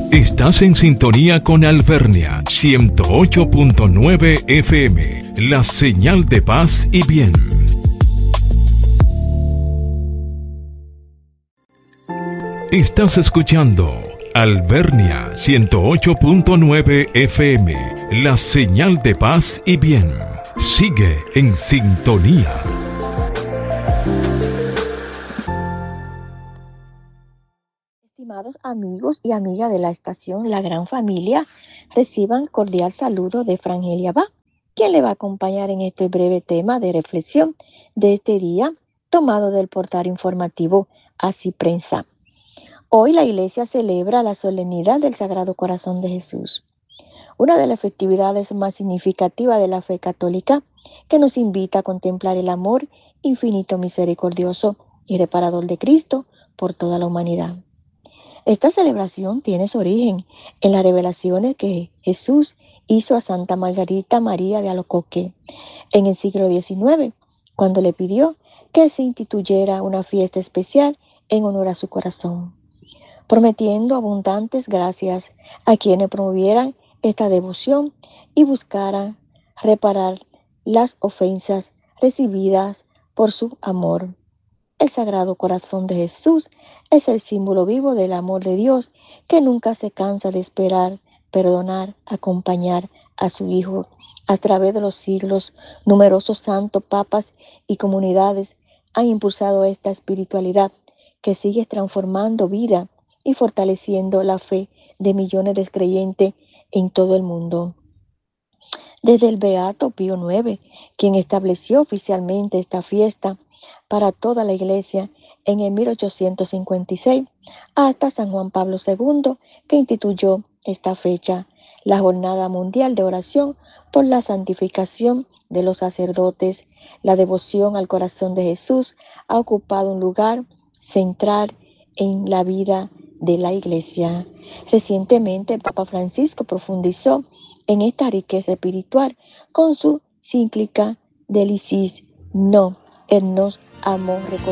Estás en sintonía con Alvernia 108.9 FM, la señal de paz y bien. Estás escuchando Alvernia 108.9 FM, la señal de paz y bien. Sigue en sintonía. Estimados amigos y amigas de la estación La Gran Familia, reciban cordial saludo de Frangelia Bá, quien le va a acompañar en este breve tema de reflexión de este día, tomado del portal informativo Así Prensa. Hoy la Iglesia celebra la solemnidad del Sagrado Corazón de Jesús, una de las festividades más significativas de la fe católica, que nos invita a contemplar el amor infinito, misericordioso y reparador de Cristo por toda la humanidad. Esta celebración tiene su origen en las revelaciones que Jesús hizo a Santa Margarita María de Alacoque en el siglo XIX, cuando le pidió que se instituyera una fiesta especial en honor a su corazón, prometiendo abundantes gracias a quienes promovieran esta devoción y buscaran reparar las ofensas recibidas por su amor. El Sagrado Corazón de Jesús es el símbolo vivo del amor de Dios, que nunca se cansa de esperar, perdonar, acompañar a su Hijo. A través de los siglos, numerosos santos, papas y comunidades han impulsado esta espiritualidad que sigue transformando vida y fortaleciendo la fe de millones de creyentes en todo el mundo. Desde el Beato Pío IX, quien estableció oficialmente esta fiesta para toda la Iglesia en el 1856, hasta San Juan Pablo II, que instituyó esta fecha, la Jornada Mundial de Oración por la santificación de los sacerdotes. La devoción al corazón de Jesús ha ocupado un lugar central en la vida de la Iglesia. Recientemente, el Papa Francisco profundizó en esta riqueza espiritual con su encíclica Delicis Non et Nos Amo.